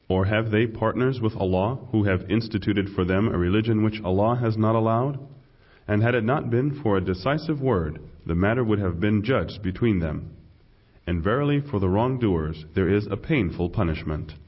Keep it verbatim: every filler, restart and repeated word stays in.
Or have they partners with Allah, who have instituted for them a religion which Allah has not allowed? And had it not been for a decisive word, the matter would have been judged between them. And verily for the wrongdoers there is a painful punishment.